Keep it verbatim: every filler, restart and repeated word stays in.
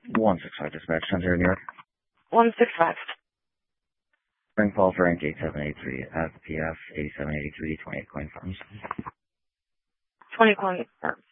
one six five dispatch center, New York. one six five. Spring call for rank eight seven eight three, F P F eighty-seven eighty-three, twenty-eight coin farms. twenty coin farms.